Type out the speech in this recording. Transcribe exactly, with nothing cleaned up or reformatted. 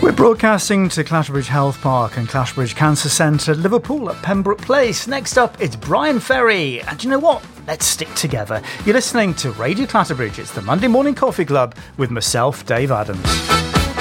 We're broadcasting to Clatterbridge Health Park and Clatterbridge Cancer Centre, Liverpool at Pembroke Place. Next up, it's Brian Ferry. And you know what? Let's stick together. You're listening to Radio Clatterbridge. It's the Monday Morning Coffee Club with myself, Dave Adams.